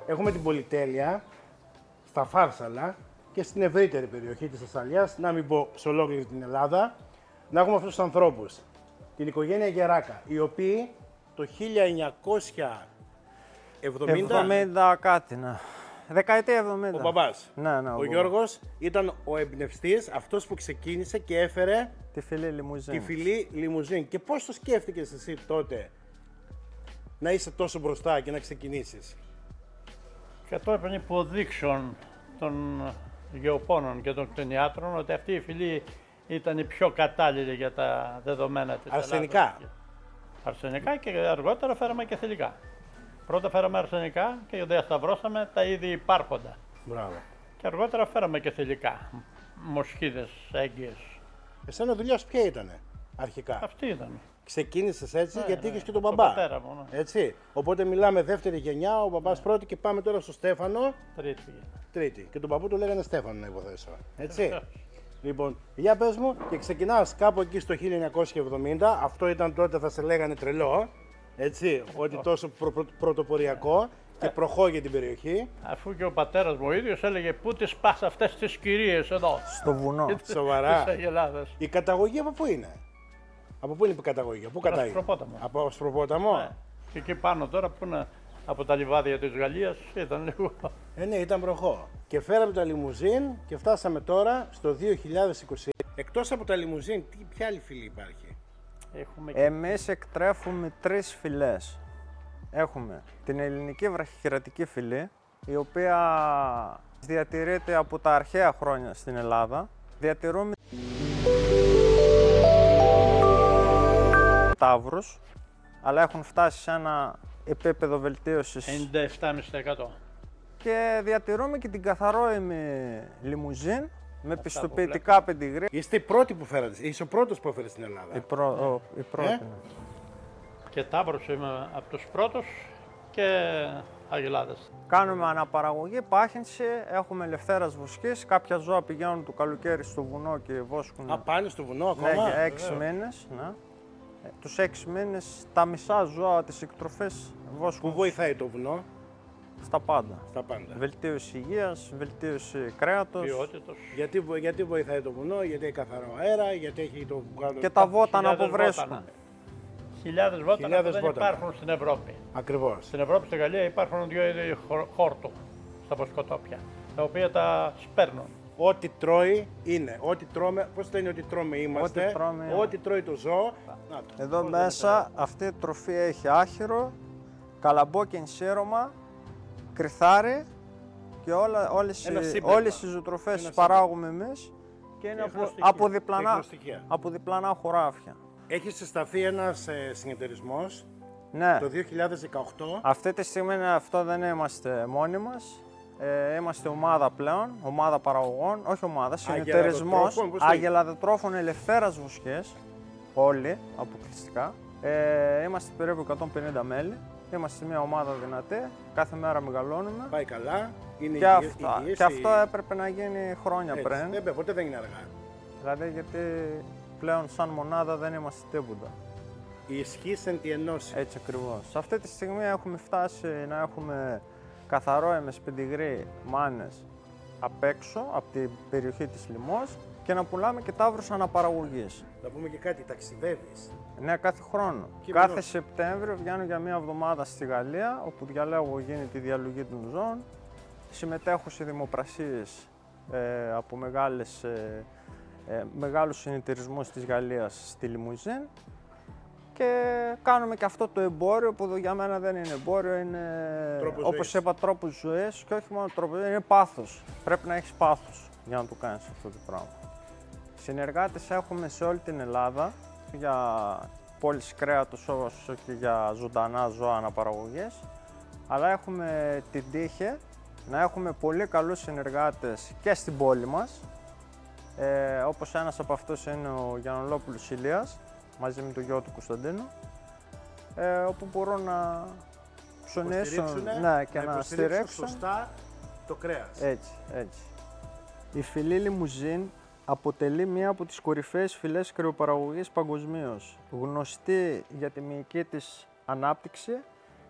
έχουμε την πολυτέλεια στα Φάρσαλα και στην ευρύτερη περιοχή της Θεσσαλίας, να μην πω σε ολόκληρη την Ελλάδα, να έχουμε αυτούς τους ανθρώπους. Την οικογένεια Γεράκα, οι οποίοι το 70 κάτι, ναι. Δεκαετία 70. Ο μπαμπάς, Ναι, ο Γιώργος, ήταν ο εμπνευστής, αυτός που ξεκίνησε και έφερε τη Φιλή Λιμουζίν. τη Φιλή Λιμουζίν. Και πώς το σκέφτηκες εσύ τότε να είσαι τόσο μπροστά και να ξεκινήσεις? Κατόπιν υποδείξεων των γεωπόνων και των κτηνιάτρων ότι αυτή η φυλή ήταν η πιο κατάλληλη για τα δεδομένα της Αρσενικά. Ελλάδας. Αρσενικά και αργότερα φέραμε και θηλυκά. Πρώτα φέραμε αρσενικά και διασταυρώσαμε τα ήδη υπάρχοντα. Μπράβο. Και αργότερα φέραμε και θηλυκά. Μοσχίδες, έγκυες. Εσένα δουλειά σου ποια ήτανε αρχικά? Αυτή ήταν. Ξεκίνησες έτσι γιατί είχες και τον τον μπαμπά. πατέρα μου, ναι. Έτσι. Οπότε μιλάμε δεύτερη γενιά, ο μπαμπάς πρώτη και πάμε τώρα στο Στέφανο, Τρίτη πήγαινε. τρίτη. Και τον παππού του λέγανε Στέφανο να υποθέσω. Έτσι. Λοιπόν, για πες μου, και ξεκινάς κάπου εκεί στο 1970, αυτό ήταν τότε θα σε λέγανε τρελό, έτσι, ότι τόσο πρωτοποριακό και προχώρησε την περιοχή. Αφού και ο πατέρας μου ο ίδιος έλεγε πού τις πας αυτές τις κυρίες εδώ. Στο βουνό. Σοβαρά. Της Αγελάδας. Η καταγωγή από πού είναι? Από πού είναι η καταγωγή, πού κατάγει? Ασπροπόταμο. Από Ασπροπόταμο. Ναι. Και εκεί πάνω τώρα που είναι από τα λιβάδια της Γαλλίας ήταν λίγο. Ναι, ήταν προχώ. Και φέραμε τα λιμουζίν και φτάσαμε τώρα στο 2020. Εκτός από τα λιμουζίν, ποια άλλη φυλή υπάρχει? Έχουμε Εμείς εκτρέφουμε 3 φυλές. Έχουμε την ελληνική βραχυκερατική φυλή, η οποία διατηρείται από τα αρχαία χρόνια στην Ελλάδα. Διατηρούμε ταύρους, αλλά έχουν φτάσει σε ένα επίπεδο βελτίωσης 97,5%. και διατηρούμε και την καθαρόιμη λιμουζίν με πιστοποιητικά πεντιγρή. Είστε οι πρώτοι που φέρατε, είσαι ο πρώτος που έφερε στην Ελλάδα. Η πρώτη. Και Ταύρος είμαι από τους πρώτους και Αγελάδες. Κάνουμε αναπαραγωγή, πάχυνση, έχουμε ελευθέρας βοσκής. Κάποια ζώα πηγαίνουν το καλοκαίρι στο βουνό και βόσκουν. Α, πάνε στο βουνό ακόμα. Ναι, για 6 μήνες. Ναι. Τους 6 μήνες τα μισά ζώα της εκτροφής βόσκουν Πού βοηθάει το βουνό? στα πάντα. Στα πάντα. Βελτίωση υγείας, βελτίωση κρέατος Ποιότητος. Γιατί βοηθάει το βουνό, γιατί έχει καθαρό αέρα, γιατί έχει το κάτω. και τα βότανα Χιλιάδες που βρίσκουν. βότανα. Χιλιάδες βότανα που Χιλιάδες δεν βότανα. υπάρχουν στην Ευρώπη. Ακριβώς. Στην Ευρώπη, στη Γαλλία υπάρχουν 2 είδη χόρτου στα βοσκοτόπια, τα οποία τα σπέρνουν. Ό,τι τρώει είναι. Ό,τι τρώμε, πώς λένε ότι τρώμε είμαστε. Ό,τι τρώμε είναι. Ό,τι τρώει το ζώο. Να το. Εδώ μέσα αυτή η τροφή έχει άχυρο, καλαμπόκιν σύρωμα, κρυθάρι και Ένα σύμπλεγμα. όλες οι ζωοτροφές τις σύμπλεγμα. παράγουμε εμείς και είναι Τεχνοστοιχεία. από διπλανά χωράφια. Έχει συσταθεί ένας συνεταιρισμός Ναι, το 2018. αυτή τη στιγμή αυτό δεν είμαστε μόνοι μας. Είμαστε ομάδα πλέον, ομάδα παραγωγών, όχι ομάδα, συνεταιρισμός Αγελαδοτρόφων, πώς λέγεται? αγελαδοτρόφων ελευθέρας βοσκές, όλοι αποκλειστικά. Είμαστε περίπου 150 μέλη, είμαστε μια ομάδα δυνατή, κάθε μέρα μεγαλώνουμε. Πάει καλά. Είναι Και, υγιής, και αυτό έπρεπε να γίνει χρόνια έτσι. πριν. Ποτέ δεν είναι αργά. Δηλαδή γιατί πλέον σαν μονάδα δεν είμαστε τίποτα. Η ισχύς εν τη ενώση. Έτσι ακριβώς. Σε αυτή τη στιγμή έχουμε φτάσει να έχουμε καθαρόαιμες πεντιγρή μάνες απ' έξω, από την περιοχή της Λιμός και να πουλάμε και ταύρους αναπαραγωγής. Να πούμε και κάτι, ταξιδεύεις. Ναι, κάθε χρόνο. Και Κάθε μόνο. Σεπτέμβριο βγαίνω για μία εβδομάδα στη Γαλλία, όπου διαλέγω γίνεται τη διαλογή των ζώων. Συμμετέχω σε δημοπρασίες από μεγάλους συνεταιρισμούς της Γαλλίας στη Λιμουζίν και κάνουμε και αυτό το εμπόριο που για μένα δεν είναι εμπόριο, είναι Τρόπος όπως ζωής. είπα τρόπος ζωής και όχι μόνο τρόπος ζωής, είναι πάθος. Πρέπει να έχεις πάθος για να το κάνεις αυτό το πράγμα. Συνεργάτες έχουμε σε όλη την Ελλάδα για πώληση κρέατος όσο και για ζωντανά ζώα αναπαραγωγές, αλλά έχουμε την τύχη να έχουμε πολύ καλούς συνεργάτες και στην πόλη μας, όπως ένας από αυτούς είναι ο Γιαννολόπουλος Ηλίας, μαζί με τον γιο του Κωνσταντίνου, όπου μπορούν να ψωνίσουν και να στηρίξουν. Σωστά το κρέας. Έτσι. Η φυλή Λιμουζίν αποτελεί μία από τις κορυφαίες φυλές κρεοπαραγωγής παγκοσμίως, γνωστή για τη μυϊκή της ανάπτυξη